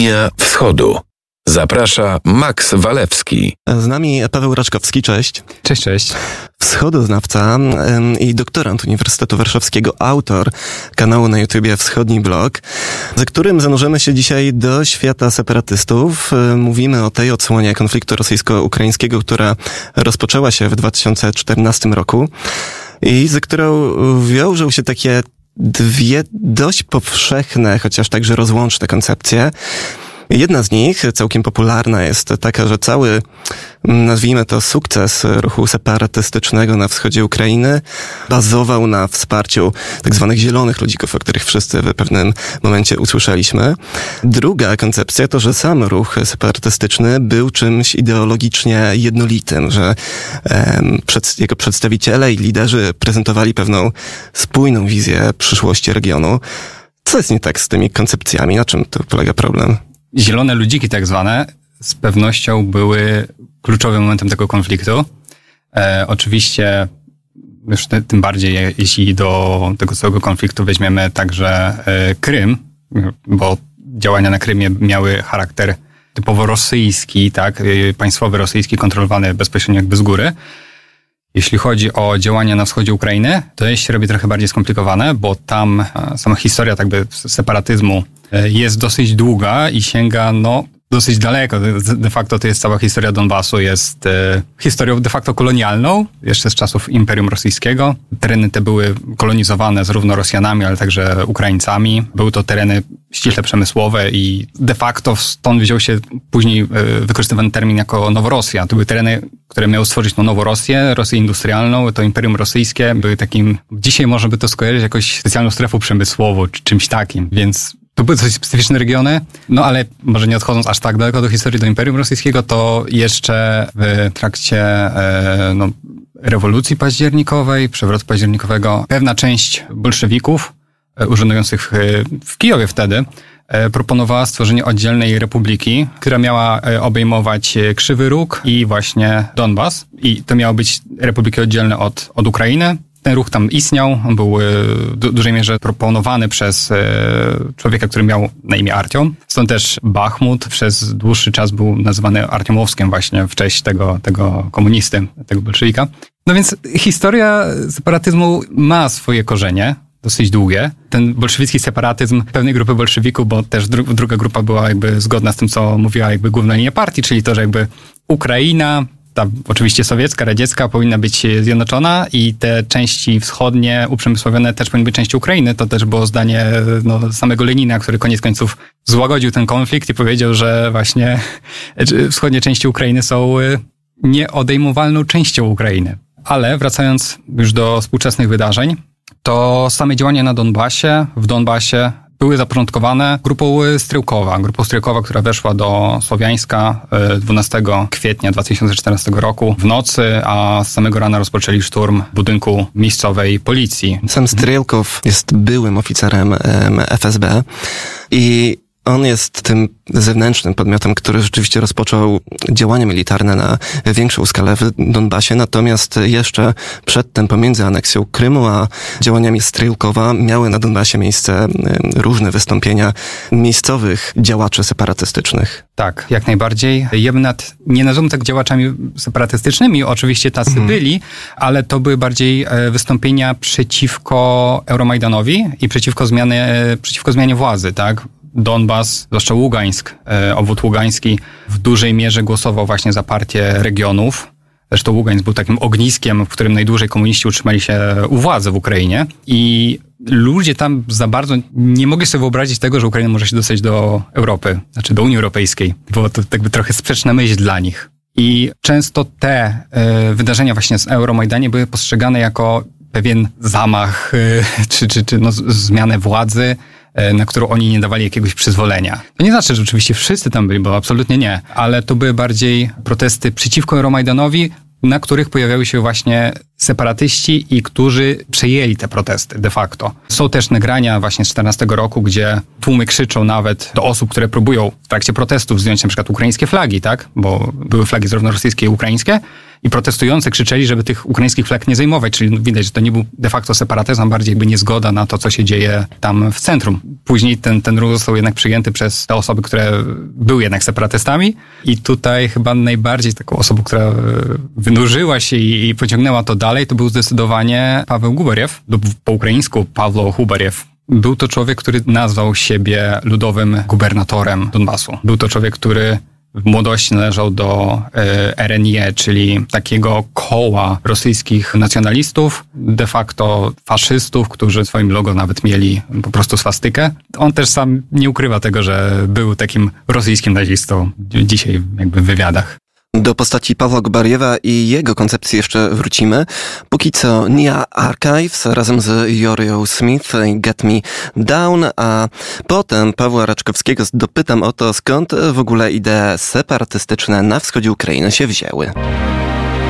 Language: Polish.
Linia Wschodu. Zaprasza Max Walewski. Z nami Paweł Raczkowski, cześć. Cześć. Wschodoznawca i doktorant Uniwersytetu Warszawskiego, autor kanału na YouTubie Wschodni Blog, za którym zanurzymy się dzisiaj do świata separatystów. Mówimy o tej odsłonie konfliktu rosyjsko-ukraińskiego, która rozpoczęła się w 2014 roku i z którą wiążą się takie dwie dość powszechne, chociaż także rozłączne koncepcje. Jedna z nich, całkiem popularna, jest taka, że cały, nazwijmy to, sukces ruchu separatystycznego na wschodzie Ukrainy bazował na wsparciu tak zwanych zielonych ludzików, o których wszyscy w pewnym momencie usłyszeliśmy. Druga koncepcja to, że sam ruch separatystyczny był czymś ideologicznie jednolitym, że jego przedstawiciele i liderzy prezentowali pewną spójną wizję przyszłości regionu. Co jest nie tak z tymi koncepcjami? Na czym tu polega problem? Zielone ludziki tak zwane z pewnością były kluczowym momentem tego konfliktu. Oczywiście już tym bardziej jeśli do tego całego konfliktu weźmiemy także Krym, bo działania na Krymie miały charakter typowo rosyjski, tak, państwowy rosyjski, kontrolowany bezpośrednio jakby z góry. Jeśli chodzi o działania na wschodzie Ukrainy, to się robi trochę bardziej skomplikowane, bo tam sama historia tak by separatyzmu jest dosyć długa i sięga dosyć daleko. De facto to jest cała historia Donbasu, jest historią de facto kolonialną, jeszcze z czasów Imperium Rosyjskiego. Tereny te były kolonizowane zarówno Rosjanami, ale także Ukraińcami. Były to tereny ściśle przemysłowe i de facto stąd wziął się później wykorzystywany termin jako Noworosja. To były tereny, które miały stworzyć Noworosję, Rosję industrialną, to Imperium Rosyjskie. Były takim, dzisiaj może by to skojarzyć jakoś specjalną strefą przemysłową, czy czymś takim, więc to były dosyć specyficzne regiony, ale może nie odchodząc aż tak daleko do historii, do Imperium Rosyjskiego, to jeszcze w trakcie rewolucji październikowej, przewrotu październikowego, pewna część bolszewików urzędujących w Kijowie wtedy proponowała stworzenie oddzielnej republiki, która miała obejmować Krzywy Róg i właśnie Donbas. I to miały być republiki oddzielne od Ukrainy. Ten ruch tam istniał, on był w dużej mierze proponowany przez człowieka, który miał na imię Artiom. Stąd też Bachmut przez dłuższy czas był nazywany Artiomowskiem właśnie w cześć tego komunisty, tego bolszewika. No więc historia separatyzmu ma swoje korzenie, dosyć długie. Ten bolszewicki separatyzm pewnej grupy bolszewików, bo też druga grupa była jakby zgodna z tym, co mówiła jakby główna linia partii, czyli to, że jakby Ukraina, ta oczywiście sowiecka, radziecka, powinna być zjednoczona i te części wschodnie, uprzemysłowione też powinny być częścią Ukrainy. To też było zdanie samego Lenina, który koniec końców złagodził ten konflikt i powiedział, że właśnie wschodnie części Ukrainy są nieodejmowalną częścią Ukrainy. Ale wracając już do współczesnych wydarzeń, to same działania w Donbasie były zapoczątkowane grupą Stryłkowa, która weszła do Słowiańska 12 kwietnia 2014 roku w nocy, a z samego rana rozpoczęli szturm budynku miejscowej policji. Sam Strylkow jest byłym oficerem FSB i on jest tym zewnętrznym podmiotem, który rzeczywiście rozpoczął działania militarne na większą skalę w Donbasie, natomiast jeszcze przedtem pomiędzy aneksją Krymu a działaniami Strylkowa miały na Donbasie miejsce różne wystąpienia miejscowych działaczy separatystycznych. Tak, jak najbardziej. Ja bym nie nazywam tak działaczami separatystycznymi, oczywiście tacy byli, ale to były bardziej wystąpienia przeciwko Euromajdanowi i przeciwko zmianie władzy, tak? Donbas, zwłaszcza Ługańsk, obwód ługański w dużej mierze głosował właśnie za partię regionów. Zresztą Ługańsk był takim ogniskiem, w którym najdłużej komuniści utrzymali się u władzy w Ukrainie i ludzie tam za bardzo nie mogli sobie wyobrazić tego, że Ukraina może się dostać do Europy, znaczy do Unii Europejskiej. Było to jakby trochę sprzeczna myśl dla nich. I często te wydarzenia właśnie z Euromajdanie były postrzegane jako pewien zamach czy zmianę władzy, na którą oni nie dawali jakiegoś przyzwolenia. To nie znaczy, że oczywiście wszyscy tam byli, bo absolutnie nie, ale to były bardziej protesty przeciwko Euromajdanowi, na których pojawiały się właśnie separatyści i którzy przejęli te protesty de facto. Są też nagrania właśnie z 2014 roku, gdzie tłumy krzyczą nawet do osób, które próbują w trakcie protestów zdjąć na przykład ukraińskie flagi, tak? Bo były flagi zarówno rosyjskie i ukraińskie. i protestujący krzyczeli, żeby tych ukraińskich flag nie zajmować, czyli widać, że to nie był de facto separatyzm, a bardziej jakby niezgoda na to, co się dzieje tam w centrum. Później ten ruch został jednak przyjęty przez te osoby, które były jednak separatystami i tutaj chyba najbardziej taką osobą, która wynurzyła się i pociągnęła to dalej, to był zdecydowanie Paweł Gubariew, po ukraińsku Pawlo Hubariew. Był to człowiek, który nazwał siebie ludowym gubernatorem Donbasu. Był to człowiek, który w młodości należał do RNIE, czyli takiego koła rosyjskich nacjonalistów, de facto faszystów, którzy w swoim logo nawet mieli po prostu swastykę. On też sam nie ukrywa tego, że był takim rosyjskim nazistą dzisiaj jakby w wywiadach. Do postaci Pawła Gubariewa i jego koncepcji jeszcze wrócimy. Póki co Nia Archives razem z Jorią Smith i Get Me Down, a potem Pawła Raczkowskiego dopytam o to, skąd w ogóle idee separatystyczne na wschodzie Ukrainy się wzięły.